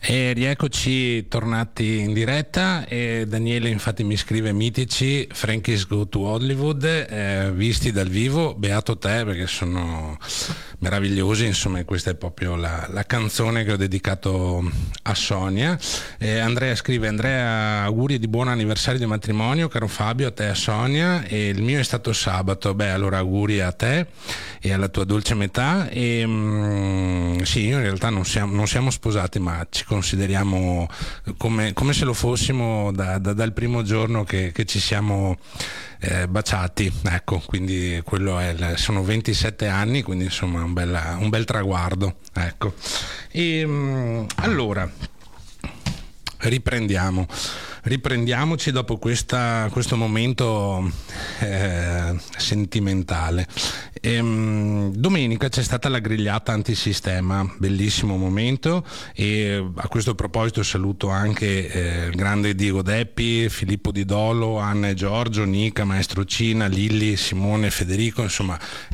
E rieccoci tornati in diretta e Daniele infatti mi scrive mitici Frankie's Go to Hollywood, visti dal vivo, beato te perché sono meravigliosi, insomma questa è proprio la canzone che ho dedicato a Sonia. Andrea scrive: Andrea, auguri di buon anniversario di matrimonio caro Fabio, a te e a Sonia, e il mio è stato sabato. Beh, allora auguri a te e alla tua dolce metà. E sì, io in realtà non siamo sposati, ma ci consideriamo come se lo fossimo dal primo giorno che ci siamo baciati, ecco, quindi quello sono 27 anni, quindi insomma un bel traguardo, ecco. E allora riprendiamoci dopo questo momento sentimentale. Domenica c'è stata la grigliata antisistema, bellissimo momento, e a questo proposito saluto anche il grande Diego Deppi, Filippo Di Dolo, Anna e Giorgio, Nica, Maestro Cina, Lilli, Simone, Federico, insomma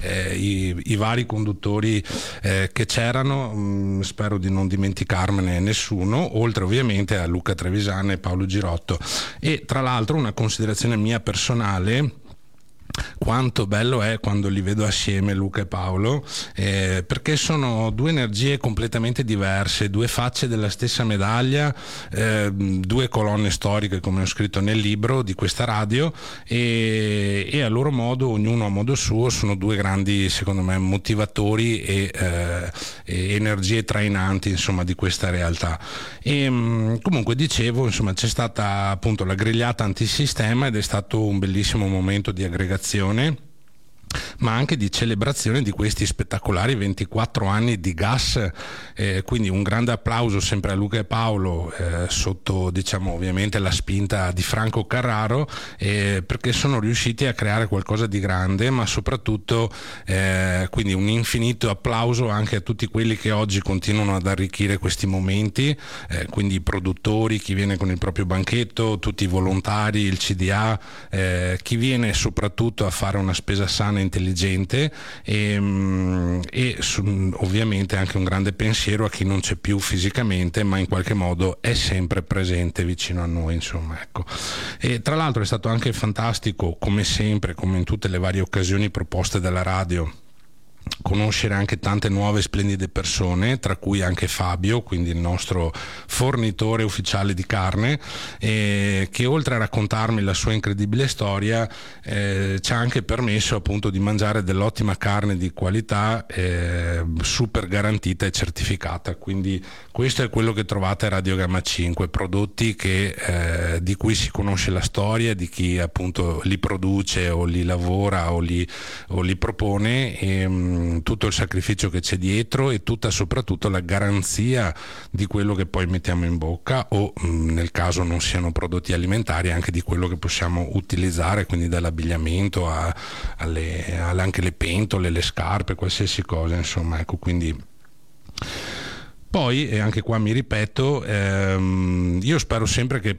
i vari conduttori che c'erano. Spero di non dimenticarmene nessuno, oltre ovviamente a Luca Trevisani e Paolo Girotto. E tra l'altro una considerazione mia personale: quanto bello è quando li vedo assieme Luca e Paolo, perché sono due energie completamente diverse, due facce della stessa medaglia, due colonne storiche, come ho scritto nel libro di questa radio, e a loro modo, ognuno a modo suo, sono due grandi, secondo me, motivatori e energie trainanti, insomma, di questa realtà. E comunque dicevo, insomma, c'è stata appunto la grigliata antisistema ed è stato un bellissimo momento di aggregazione, ma anche di celebrazione di questi spettacolari 24 anni di Gas, quindi un grande applauso sempre a Luca e Paolo, sotto, diciamo, ovviamente la spinta di Franco Carraro, perché sono riusciti a creare qualcosa di grande, ma soprattutto quindi un infinito applauso anche a tutti quelli che oggi continuano ad arricchire questi momenti, quindi i produttori, chi viene con il proprio banchetto, tutti i volontari, il CDA, chi viene soprattutto a fare una spesa sana e intelligente, e ovviamente anche un grande pensiero a chi non c'è più fisicamente, ma in qualche modo è sempre presente vicino a noi, insomma, ecco. E tra l'altro è stato anche fantastico, come sempre, come in tutte le varie occasioni proposte dalla radio, conoscere anche tante nuove splendide persone, tra cui anche Fabio, quindi il nostro fornitore ufficiale di carne, che oltre a raccontarmi la sua incredibile storia ci ha anche permesso appunto di mangiare dell'ottima carne di qualità, super garantita e certificata. Quindi questo è quello che trovate a Radio Gamma 5, prodotti di cui si conosce la storia, di chi appunto li produce o li lavora o li propone, e tutto il sacrificio che c'è dietro e soprattutto la garanzia di quello che poi mettiamo in bocca, o nel caso non siano prodotti alimentari, anche di quello che possiamo utilizzare, quindi dall'abbigliamento anche le pentole, le scarpe, qualsiasi cosa, insomma, ecco. Quindi poi, e anche qua mi ripeto, io spero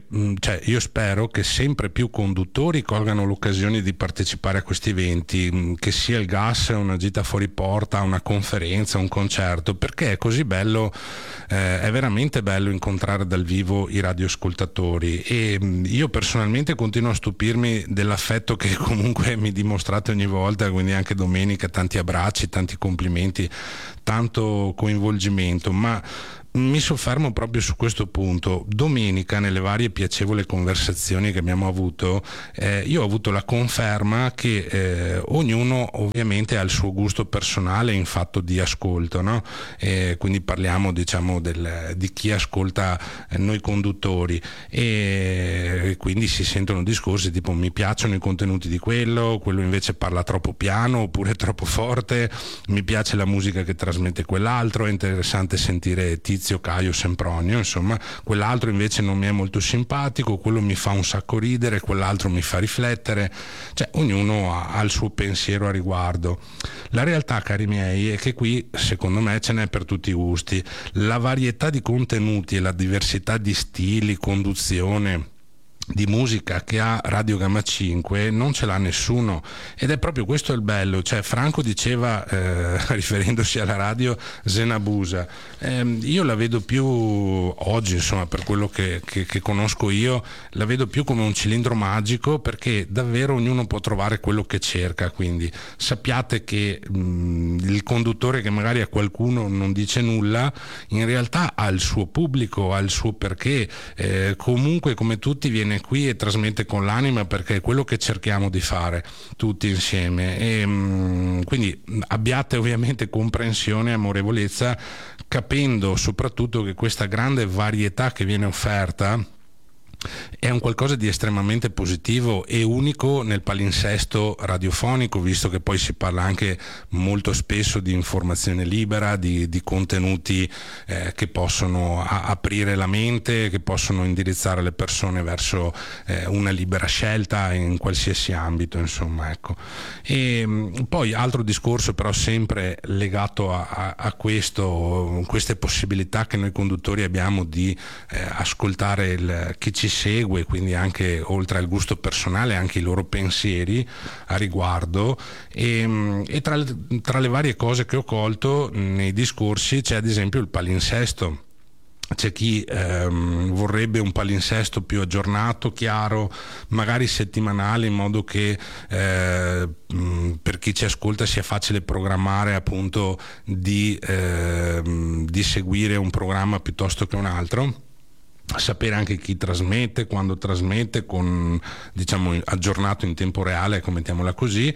che sempre più conduttori colgano l'occasione di partecipare a questi eventi, che sia il Gas, una gita fuori porta, una conferenza, un concerto, perché è così bello, è veramente bello incontrare dal vivo i radioascoltatori, e io personalmente continuo a stupirmi dell'affetto che comunque mi dimostrate ogni volta, quindi anche domenica tanti abbracci, tanti complimenti, tanto coinvolgimento. Ma mi soffermo proprio su questo punto. Domenica, nelle varie piacevoli conversazioni che abbiamo avuto, io ho avuto la conferma che ognuno ovviamente ha il suo gusto personale in fatto di ascolto, no? Quindi parliamo, diciamo, di chi ascolta noi conduttori, e quindi si sentono discorsi tipo: mi piacciono i contenuti di quello invece parla troppo piano oppure troppo forte, mi piace la musica che trasmette quell'altro, è interessante sentire Tizio, Caio, Sempronio, insomma, quell'altro invece non mi è molto simpatico, quello mi fa un sacco ridere, quell'altro mi fa riflettere. Cioè, ognuno ha il suo pensiero a riguardo. La realtà, cari miei, è che qui, secondo me, ce n'è per tutti i gusti. La varietà di contenuti e la diversità di stili, conduzione, di musica che ha Radio Gamma 5 non ce l'ha nessuno, ed è proprio questo il bello. Cioè Franco diceva riferendosi alla radio Zenabusa, io la vedo più oggi, insomma, per quello che conosco io, la vedo più come un cilindro magico, perché davvero ognuno può trovare quello che cerca. Quindi sappiate che il conduttore che magari a qualcuno non dice nulla, in realtà ha il suo pubblico, ha il suo perché, comunque come tutti viene qui e trasmette con l'anima, perché è quello che cerchiamo di fare tutti insieme. E quindi abbiate ovviamente comprensione e amorevolezza, capendo soprattutto che questa grande varietà che viene offerta è un qualcosa di estremamente positivo e unico nel palinsesto radiofonico, visto che poi si parla anche molto spesso di informazione libera, di contenuti che possono aprire la mente, che possono indirizzare le persone verso una libera scelta in qualsiasi ambito, insomma, ecco. E poi altro discorso, però sempre legato a queste possibilità che noi conduttori abbiamo di ascoltare chi ci segue, quindi anche oltre al gusto personale anche i loro pensieri a riguardo. E tra le varie cose che ho colto nei discorsi c'è ad esempio il palinsesto. C'è chi vorrebbe un palinsesto più aggiornato, chiaro, magari settimanale, in modo che per chi ci ascolta sia facile programmare, appunto, di seguire un programma piuttosto che un altro. Sapere anche chi trasmette, quando trasmette, con, diciamo, aggiornato in tempo reale, mettiamola così,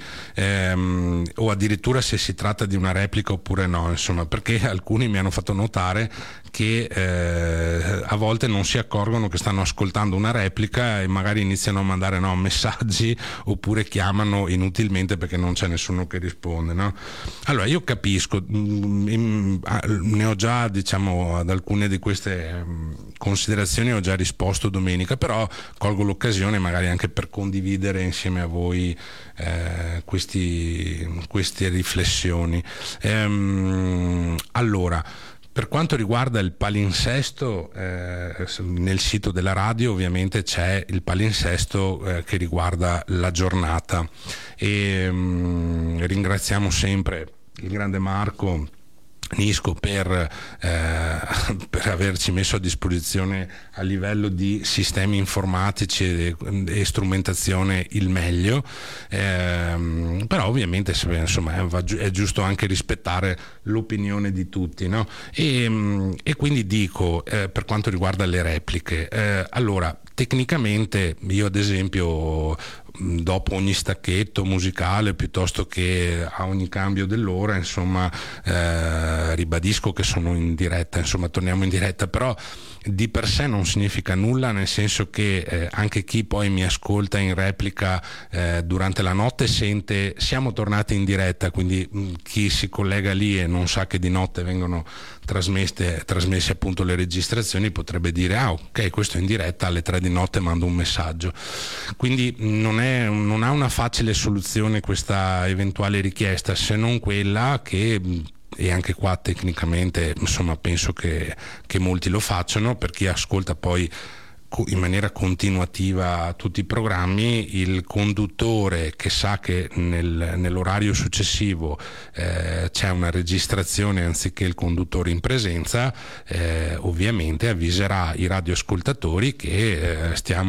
o addirittura se si tratta di una replica oppure no, insomma, perché alcuni mi hanno fatto notare che a volte non si accorgono che stanno ascoltando una replica e magari iniziano a mandare messaggi, oppure chiamano inutilmente perché non c'è nessuno che risponde, no? Allora io capisco, ne ho già, diciamo, ad alcune di queste considerazioni ho già risposto domenica, però colgo l'occasione magari anche per condividere insieme a voi queste riflessioni. Allora, per quanto riguarda il palinsesto, nel sito della radio ovviamente c'è il palinsesto che riguarda la giornata, e ringraziamo sempre il grande Marco Nisco per averci messo a disposizione a livello di sistemi informatici e strumentazione il meglio, però ovviamente, insomma, è giusto anche rispettare l'opinione di tutti, no? E quindi dico, per quanto riguarda le repliche, allora tecnicamente io ad esempio dopo ogni stacchetto musicale, piuttosto che a ogni cambio dell'ora, insomma, ribadisco che sono in diretta, insomma torniamo in diretta, però di per sé non significa nulla, nel senso che anche chi poi mi ascolta in replica durante la notte sente siamo tornati in diretta, quindi chi si collega lì e non sa che di notte vengono trasmesse appunto le registrazioni potrebbe dire ok, questo è in diretta, alle 3 di notte mando un messaggio. Quindi non ha una facile soluzione questa eventuale richiesta, se non quella che, e anche qua tecnicamente insomma penso che molti lo facciano, per chi ascolta poi in maniera continuativa tutti i programmi, il conduttore che sa che nell'orario successivo c'è una registrazione anziché il conduttore in presenza, ovviamente avviserà i radioascoltatori che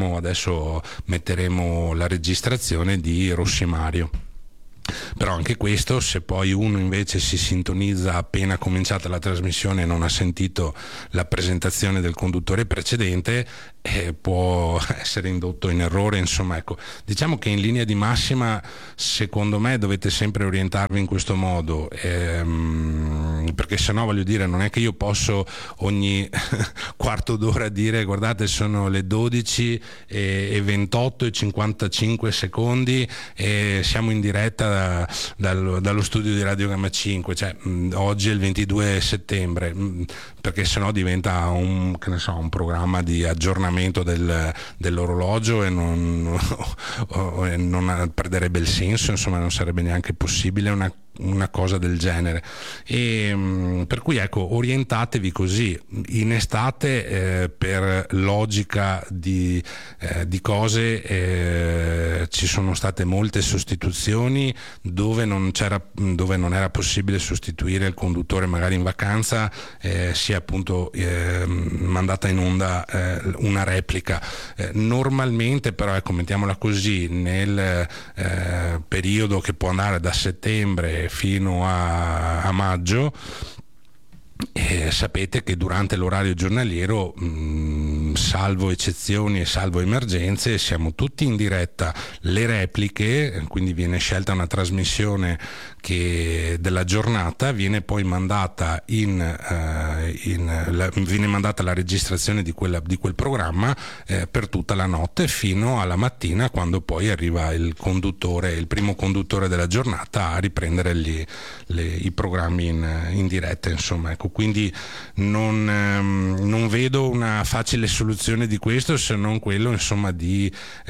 metteremo la registrazione di Rossi Mario. Però anche questo, se poi uno invece si sintonizza appena cominciata la trasmissione e non ha sentito la presentazione del conduttore precedente, può essere indotto in errore, insomma, ecco, diciamo che in linea di massima secondo me dovete sempre orientarvi in questo modo, perché sennò, voglio dire, non è che io posso ogni quarto d'ora dire guardate sono le 12 e 28 e 55 secondi e siamo in diretta dallo studio di Radio Gamma 5, cioè oggi è il 22 settembre, perché sennò diventa un programma di aggiornamento dell'orologio e non perderebbe il senso, insomma non sarebbe neanche possibile. È una una cosa del genere. E per cui ecco, orientatevi così. In estate per logica di cose ci sono state molte sostituzioni dove non era possibile sostituire il conduttore magari in vacanza, si è appunto mandata in onda una replica. Normalmente però, ecco, mettiamola così, nel periodo che può andare da settembre fino a maggio, sapete che durante l'orario giornaliero, salvo eccezioni e salvo emergenze, siamo tutti in diretta. Le repliche, quindi viene scelta una trasmissione della giornata, viene poi mandata viene mandata la registrazione di quel programma per tutta la notte fino alla mattina, quando poi arriva il primo conduttore della giornata a riprendere i programmi in diretta, insomma, ecco. Quindi non vedo una facile soluzione di questo, se non quello, insomma, di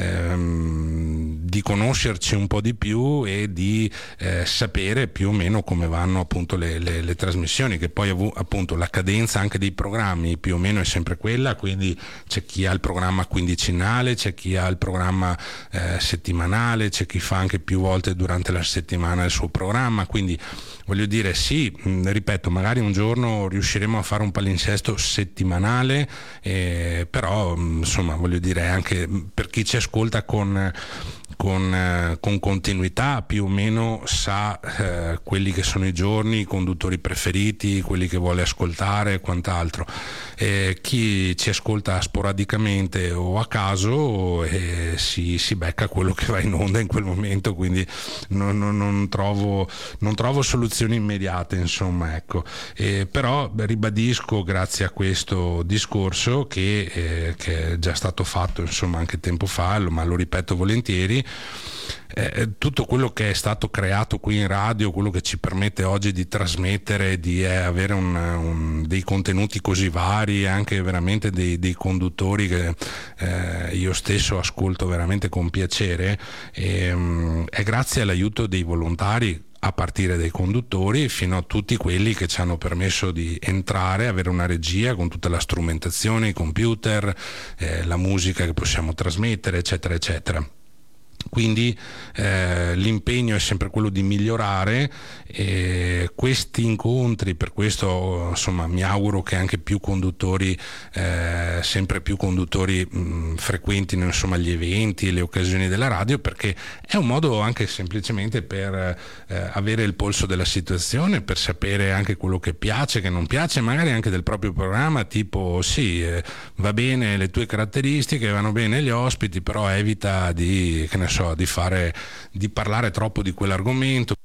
conoscerci un po' di più e di sapere più o meno come vanno appunto le trasmissioni, che poi appunto la cadenza anche dei programmi più o meno è sempre quella, quindi c'è chi ha il programma quindicinale, c'è chi ha il programma settimanale, c'è chi fa anche più volte durante la settimana il suo programma, quindi voglio dire, sì, ripeto, magari un giorno riusciremo a fare un palinsesto settimanale, però insomma, voglio dire, anche per chi ci ascolta con continuità più o meno sa quelli che sono i giorni, i conduttori preferiti, quelli che vuole ascoltare e quant'altro. Chi ci ascolta sporadicamente o a caso si becca quello che va in onda in quel momento, quindi non trovo soluzioni immediate, insomma, ecco. Però ribadisco, grazie a questo discorso che è già stato fatto, insomma, anche tempo fa, ma lo ripeto volentieri, tutto quello che è stato creato qui in radio, quello che ci permette oggi di trasmettere, di avere dei contenuti così vari, anche veramente dei conduttori che io stesso ascolto veramente con piacere, è grazie all'aiuto dei volontari, a partire dai conduttori fino a tutti quelli che ci hanno permesso di entrare, avere una regia con tutta la strumentazione, i computer, la musica che possiamo trasmettere, eccetera eccetera. Quindi l'impegno è sempre quello di migliorare questi incontri. Per questo, insomma, mi auguro che anche più conduttori, sempre più conduttori frequentino, insomma, gli eventi e le occasioni della radio, perché è un modo anche semplicemente per avere il polso della situazione, per sapere anche quello che piace, che non piace, magari anche del proprio programma, tipo sì, va bene le tue caratteristiche, vanno bene gli ospiti, però evita di parlare troppo di quell'argomento.